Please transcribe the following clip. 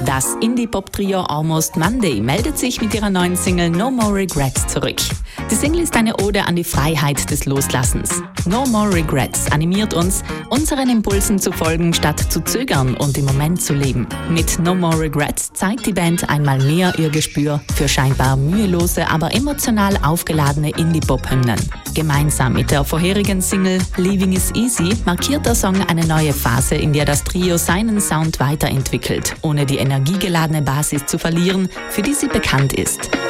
Das Indie-Pop-Trio Almost Monday meldet sich mit ihrer neuen Single No More Regrets zurück. Die Single ist eine Ode an die Freiheit des Loslassens. No More Regrets animiert uns, unseren Impulsen zu folgen, statt zu zögern und im Moment zu leben. Mit No More Regrets zeigt die Band einmal mehr ihr Gespür für scheinbar mühelose, aber emotional aufgeladene Indie-Pop-Hymnen. Gemeinsam mit der vorherigen Single Leaving is Easy markiert der Song eine neue Phase, in der das Trio seinen Sound weiterentwickelt, ohne die energiegeladene Basis zu verlieren, für die sie bekannt ist.